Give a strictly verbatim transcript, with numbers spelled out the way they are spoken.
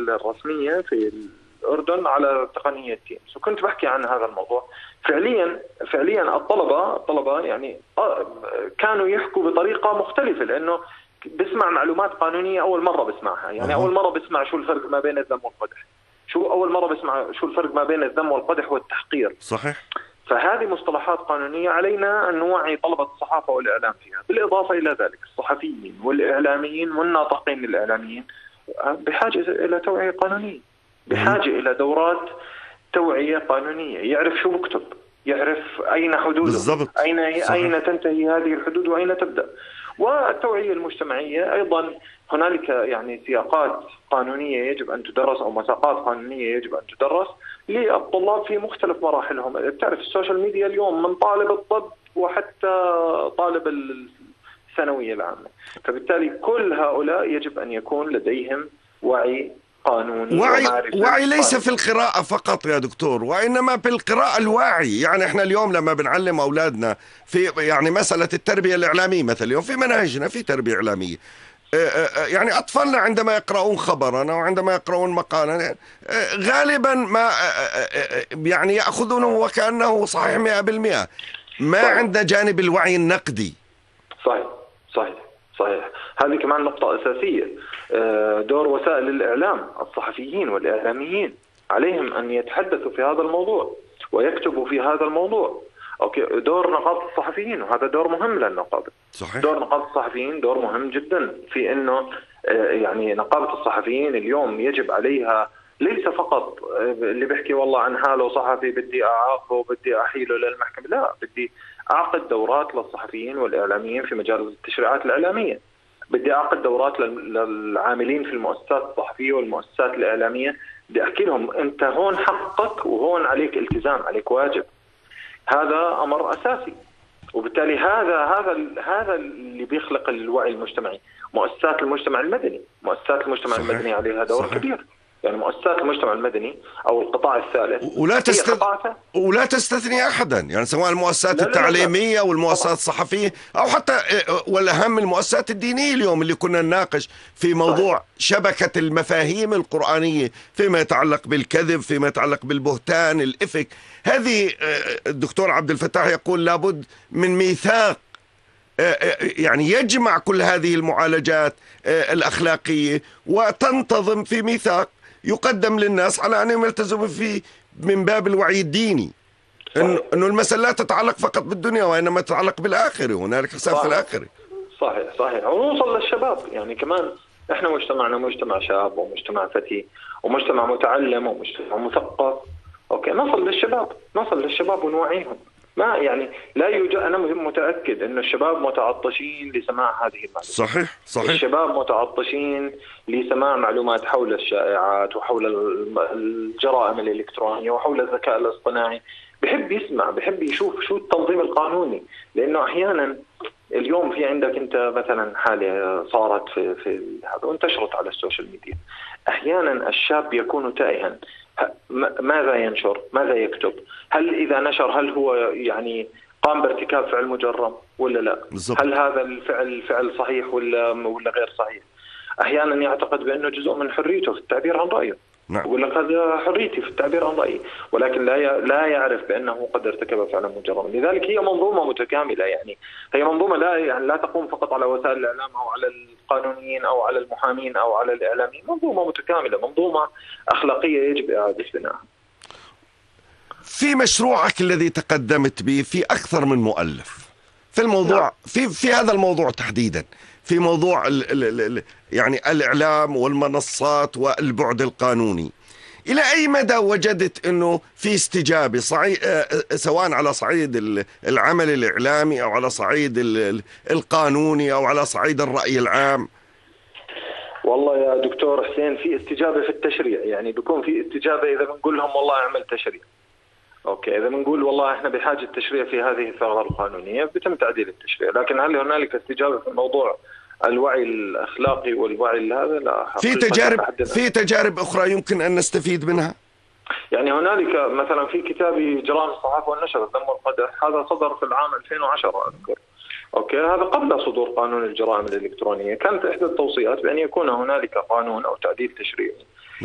الرسمية في الأردن على تقنية تيمز، وكنت بحكي عن هذا الموضوع. فعليا فعليا الطلبة الطلبة يعني كانوا يحكوا بطريقة مختلفة، لأنه بسمع معلومات قانونية أول مرة بسمعها، يعني أول مرة بسمع شو الفرق ما بين الذم والقدح، شو أول مرة بسمع شو الفرق ما بين الذم والقدح والتحقير. صحيح. فهذه مصطلحات قانونية علينا أن نوعي طلبة الصحافة والإعلام فيها. بالإضافة إلى ذلك الصحفيين والإعلاميين والناطقين الإعلاميين بحاجة إلى توعية قانونية، بحاجة إلى دورات توعية قانونية، يعرف شو بكتب، يعرف أين حدوده بالضبط. أين صحيح. أين تنتهي هذه الحدود وأين تبدأ. والتوعية المجتمعية أيضا هنالك يعني سياقات قانونية يجب أن تدرس أو مساقات قانونية يجب أن تدرس للطلاب في مختلف مراحلهم. بتعرف السوشيال ميديا اليوم من طالب الطب وحتى طالب الثانوية العامة، فبالتالي كل هؤلاء يجب أن يكون لديهم وعي قانوني وعي, وعي ليس في القراءة فقط يا دكتور، وإنما بالقراءة الواعي. يعني إحنا اليوم لما بنعلم أولادنا في يعني مسألة التربية الإعلامية، مثلا اليوم في مناهجنا في تربية إعلامية، يعني أطفالنا عندما يقرؤون خبرا أو عندما يقرؤون مقالا غالبا ما يعني يأخذونه وكأنه صحيح مئة بالمئة، ما عند جانب الوعي النقدي. صحيح صحيح صحيح. هذه كمان نقطة أساسية. دور وسائل الإعلام، الصحفيين والإعلاميين عليهم أن يتحدثوا في هذا الموضوع ويكتبوا في هذا الموضوع. أوكي، دور نقابة الصحفيين، وهذا دور مهم للنقابة. صحيح. دور نقابة الصحفيين دور مهم جدا في إنه يعني نقابة الصحفيين اليوم يجب عليها ليس فقط اللي بيحكي والله عن حاله صحفي بدي أعاقبه وبدي أحيله للمحكمة، لا، بدي أعقد دورات للصحفيين والإعلاميين في مجال التشريعات الإعلامية، بدي أعقد دورات للعاملين في المؤسسات الصحفية والمؤسسات الإعلامية، بدي أحكي لهم أنت هون حقك وهون عليك التزام، عليك واجب. هذا أمر أساسي، وبالتالي هذا هذا هذا اللي بيخلق الوعي المجتمعي. مؤسسات المجتمع المدني مؤسسات المجتمع صحيح. المدني عليها دور صحيح. كبير. يعني مؤسسات المجتمع المدني أو القطاع الثالث ولا تست... ولا تستثني أحدا، يعني سواء المؤسسات التعليمية أو المؤسسات الصحفية أو حتى والأهم المؤسسات الدينية اليوم اللي كنا نناقش في موضوع صحيح. شبكة المفاهيم القرآنية فيما يتعلق بالكذب، فيما يتعلق بالبهتان، الإفك. هذه الدكتور عبد الفتاح يقول لابد من ميثاق يعني يجمع كل هذه المعالجات الأخلاقية وتنتظم في ميثاق يقدم للناس على أنهم يلتزموا فيه من باب الوعي الديني، إنه إنه المسألة لا تتعلق فقط بالدنيا وإنما تتعلق بالآخرة، هنالك حساب في الآخرة. صحيح صحيح. ونوصل للشباب، يعني كمان إحنا مجتمعنا مجتمع شاب ومجتمع فتي ومجتمع متعلم ومجتمع مثقف. أوكي، نصل للشباب نصل للشباب ونوعيهم. ما يعني لا يوجد، أنا متأكد أن الشباب متعطشين لسماع هذه المعلومات. صحيح صحيح. الشباب متعطشين لسماع معلومات حول الشائعات وحول الجرائم الإلكترونية وحول الذكاء الاصطناعي. بحب يسمع، بحب يشوف شو التنظيم القانوني، لأنه أحيانا اليوم في عندك أنت مثلا حالة صارت في في هذا وانتشرت على السوشيال ميديا. أحيانا الشاب يكون تائها، ماذا ينشر، ماذا يكتب، هل إذا نشر هل هو يعني قام بارتكاب فعل مجرم ولا لا، بالزبط. هل هذا الفعل فعل صحيح ولا ولا غير صحيح. أحيانا يعتقد بأنه جزء من حريته في التعبير عن رأيه. نعم. ولا هذا حريتي في التعبير عن رأيي، ولكن لا لا يعرف بأنه قد ارتكب فعلا مجرما. لذلك هي منظومة متكاملة، يعني هي منظومة لا يعني لا تقوم فقط على وسائل الإعلام أو على القانونيين أو على المحامين أو على الإعلاميين، منظومة متكاملة، منظومة أخلاقية يجب إعادة بنائها. في مشروعك الذي تقدمت به في أكثر من مؤلف في الموضوع نعم. في في هذا الموضوع تحديدا، في موضوع ال ال ال يعني الإعلام والمنصات والبعد القانوني، إلى أي مدى وجدت أنه في استجابة صعيد سواء على صعيد العمل الإعلامي أو على صعيد القانوني أو على صعيد الرأي العام؟ والله يا دكتور حسين في استجابة في التشريع، يعني بيكون في استجابة إذا بنقول لهم والله اعمل تشريع. أوكي، إذا بنقول والله إحنا بحاجة تشريع في هذه الثغرة القانونية بيتم تعديل التشريع، لكن هل هنالك استجابة في موضوع الوعي الأخلاقي والوعي هذا؟ لا. في تجارب في تجارب أخرى يمكن أن نستفيد منها. يعني هنالك مثلا في كتابي جرائم الصحافة والنشر الذم والقدح، هذا صدر في العام ألفين وعشرة أذكر. أوكي، هذا قبل صدور قانون الجرائم الإلكترونية. كانت إحدى التوصيات بأن يكون هنالك قانون أو تعديل تشريعي